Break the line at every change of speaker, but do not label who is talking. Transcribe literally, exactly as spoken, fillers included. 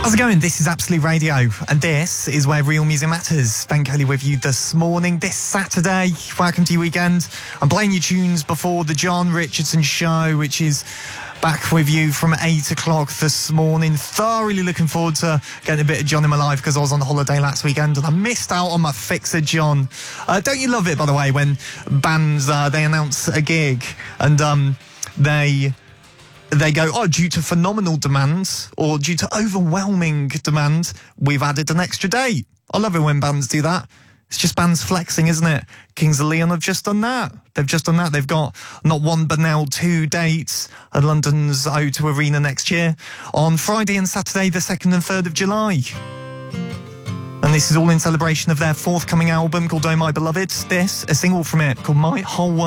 How's it going? This is Absolute Radio, and this is where real music matters. Ben Kelly with you this morning, this Saturday. Welcome to your weekend. I'm playing you tunes before the John Richardson Show, which is back with you from eight o'clock this morning. Thoroughly looking forward to getting a bit of John in my life because I was on holiday last weekend and I missed out on my fix of John. Uh, don't you love it, by the way, when bands, uh, they announce a gig and um, they... They go, oh, due to phenomenal demand or due to overwhelming demand, we've added an extra date. I love it when bands do that. It's just bands flexing, isn't it? Kings of Leon have just done that. They've just done that. They've got not one but now two dates at London's O two Arena next year on Friday and Saturday, the second and third of July. And this is all in celebration of their forthcoming album called Oh My Beloved. This, a single from it called My Whole World.